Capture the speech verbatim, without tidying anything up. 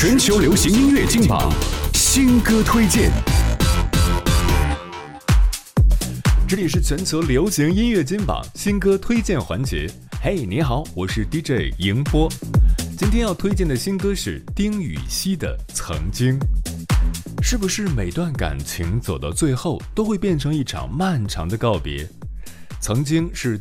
全球流行音乐金榜新歌推荐。这里是全球流行音乐金榜新歌推荐环节。嘿，你好，我是 D J 迎波。今天要推荐的新歌是丁禹兮的《曾经》。是不是每段感情走到最后都会变成一场漫长的告别？曾经是